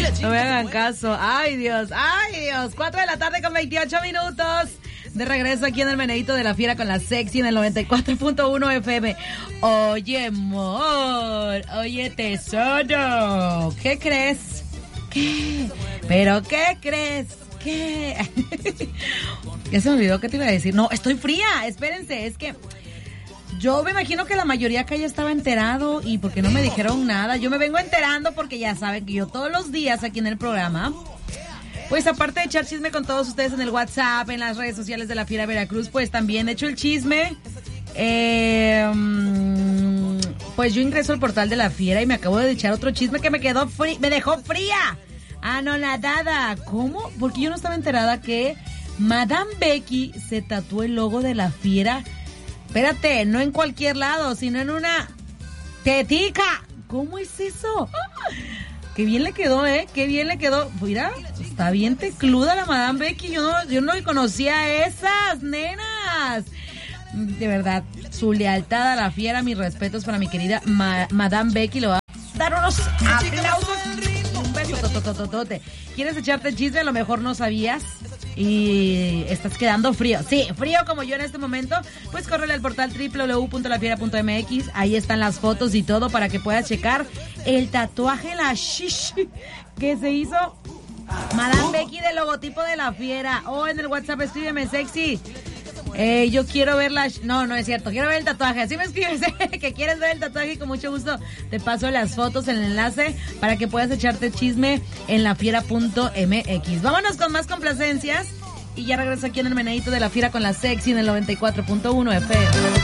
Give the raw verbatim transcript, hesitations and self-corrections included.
No me hagan caso. Ay, Dios, ay, Dios. Cuatro de la tarde con veintiocho minutos. De regreso aquí en el Meneíto de la Fiera con la Sexy en el noventa y cuatro punto uno F M. Oye, amor. Oye, tesoro. ¿Qué crees? ¿Qué? ¿Pero qué crees? ¿Qué? Ya se me olvidó qué te iba a decir. No, estoy fría. Espérense, es que yo me imagino que la mayoría acá ya estaba enterado y porque no me dijeron nada. Yo me vengo enterando porque ya saben que yo todos los días aquí en el programa, pues aparte de echar chisme con todos ustedes en el WhatsApp, en las redes sociales de la Fiera Veracruz, pues también he hecho el chisme. Eh, pues yo ingreso al portal de la Fiera y me acabo de echar otro chisme que me quedó fría, me dejó fría. Anonadada. ¿Cómo? Porque yo no estaba enterada que Madame Becky se tatuó el logo de la Fiera. Espérate, no en cualquier lado, sino en una tetica. ¿Cómo es eso? Qué bien le quedó, ¿eh? Qué bien le quedó. Mira, está bien tecluda la Madame Becky. Yo no, yo no conocía a esas nenas. De verdad, su lealtad a la Fiera, mis respetos para mi querida Ma- Madame Becky. Le voy a dar unos aplausos. Un beso, totototote. ¿Quieres echarte el chisme? A lo mejor no sabías y estás quedando frío. Sí, frío como yo en este momento. Pues córrele al portal doble u doble u doble u punto la fiera punto m x. Ahí están las fotos y todo para que puedas checar el tatuaje en la shish que se hizo Madame Becky del logotipo de la Fiera. O oh, en el WhatsApp escríbeme, sexy. Eh, yo quiero ver la... No, no es cierto, quiero ver el tatuaje. Así me escribes, que quieres ver el tatuaje y con mucho gusto te paso las fotos, el enlace para que puedas echarte chisme en la fiera punto m x. Vámonos con más complacencias y ya regreso aquí en el Meneíto de la Fiera con la Sexy en el noventa y cuatro punto uno F M.